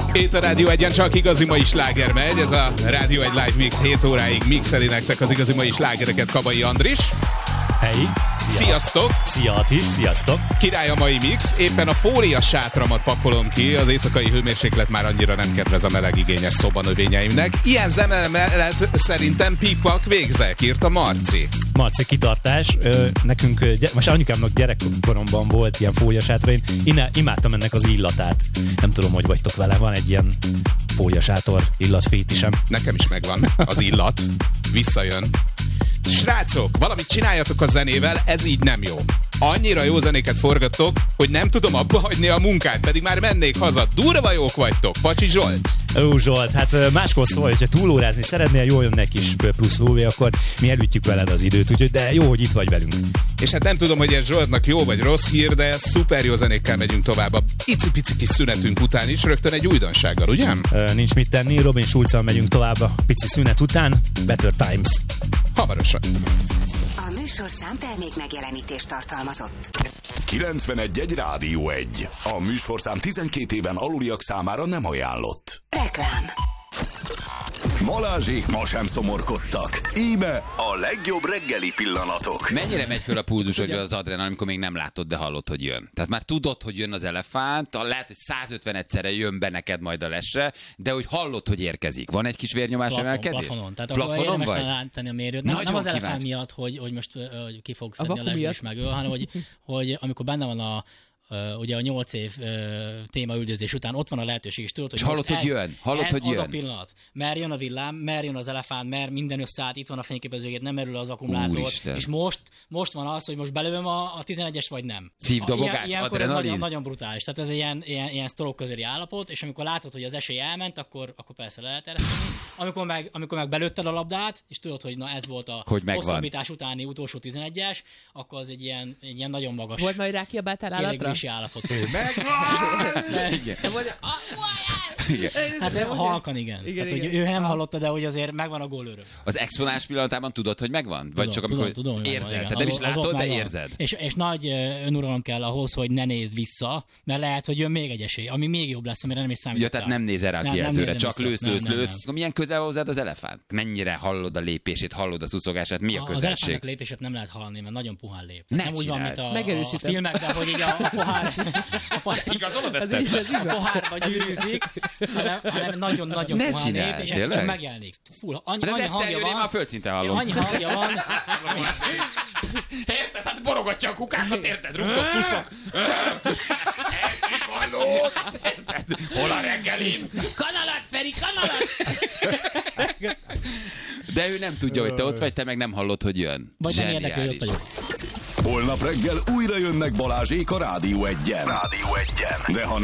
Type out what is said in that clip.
Itt a Rádió 1-en csak igazi mai sláger megy, ez a Rádió 1 Live Mix 7 óráig mixeli nektek az igazi mai slágereket Kabai Andris. Hey! Sziasztok! Szia Atis, sziasztok! Király a mai mix, éppen a fólia sátramat pakolom ki, az éjszakai hőmérséklet már annyira nem kedvez a melegigényes szobanövényeimnek. Ilyen zene mellett szerintem pipak végzek, írta Marci. Marci, kitartás. Nekünk, most anyukámnak gyerekkoromban volt ilyen fóliasátra, én imádtam ennek az illatát. Nem tudom, hogy vagytok vele, van egy ilyen fóliasátor illatfétisem. Nekem is megvan az illat, visszajön. Srácok, valamit csináljatok a zenével, ez így nem jó. Annyira jó zenéket forgattok, hogy nem tudom abba hagyni a munkát, pedig már mennék haza. Durva jók vagytok, Pacsi Zsolt. Ó, Zsolt, hát máskor szól, hogyha túlórázni szeretnél, jól jön egy kis plusz lóvé, akkor mi elütjük veled az időt, úgyhogy de jó, hogy itt vagy velünk. És hát nem tudom, hogy ez Zsoltnak jó vagy rossz hír, de szuper jó zenékkel megyünk tovább a icipici kis szünetünk után is, rögtön egy újdonsággal, ugye? Nincs mit tenni, Robin Schulzzal megyünk tovább a pici szünet után. Better Times. Hamarosan. A műsorszám termék megjelenítést tartalmazott. 91.1 Rádió 1. A műsorszám 12 éven aluliak számára nem ajánlott. Reklám. Balázsék ma sem szomorkodtak. Íme a legjobb reggeli pillanatok. Mennyire megy föl a pulzusod az adrenalin, amikor még nem látod, de hallod, hogy jön? Tehát már tudod, hogy jön az elefánt, lehet, hogy 150 egyszerre jön be neked majd a lesre, de hogy hallod, hogy érkezik. Van egy kis vérnyomás emelkedés? Plafonon. Tehát akkor érdemes látni a mérőt. Nem az elefánt miatt, hogy most ki fog szedni a lesbe és megöl, hanem hogy amikor benne van ugye a 8 év témaüldözés után ott van a lehetőség, és tudod, hogy hallod, hogy jön. Az a pillanat. Mer jön a villám, mer jön az elefánt, mer minden összeállt, itt van a fényképezőgép, nem merül az akkumulátor. Úristen. És most van az, hogy most belőlem a 11-es vagy nem. Szívdobogás, adrenalin. Ez nagyon brutális. Tehát ez egy ilyen stroke közeli állapot, és amikor látod, hogy az esély elment, akkor persze le lehet ereszteni. Amikor meg belőtted a labdát, és tudod, hogy na ez volt a hosszabbítás utáni utolsó 11-es, akkor az egy ilyen nagyon magas. Volt majd rákiabáltál állatra? Állapot. Megvan! Hát halkan igen. Tehát, hogy ő nem hallotta, de hogy azért megvan a gólőröm. Az exponás pillanatában tudod, hogy megvan? Vagy csak amikor érzed? Tehát nem is látod, de érzed. És nagy önuralom kell ahhoz, hogy ne nézd vissza, mert lehet, hogy jön még egy esély, ami még jobb lesz, amire nem is számítottál. Ja, tehát nem nézel rá a kijelzőre, csak lősz. Milyen közel hozzád az elefánt? Mennyire hallod a lépését, hallod a szuszogását? Mi a közelség? Az elefántnak lépését nem lehet hallani, mert nagyon puhán lép. Nem úgy van, mint a filmekben, hogy így a pohár... Igazolod ezt? A pohárba gyűrűzik, hanem nagyon-nagyon puhán lép, és ez csak megjelenik. Annyi hangja van. Már földszinten hallom. Annyi hangja van. Érted? Hát borogatja a kukákat, érted? Rúgtok, szuszok. Elkifallott. Hol a reggelim? Kanalat, Feri, kanalat! De ő nem tudja, hogy te ott vagy, te meg nem hallod, hogy jön. Vagy nem érdekel, hogy ott vagyok. Holnap reggel újra jönnek Balázsék a Rádió 1-en. De ha